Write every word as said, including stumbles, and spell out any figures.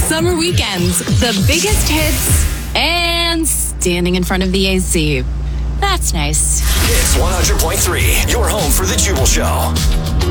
summer weekends, the biggest hits, and standing in front of the A C. That's nice. Hits one hundred point three, your home for the Jubal Show.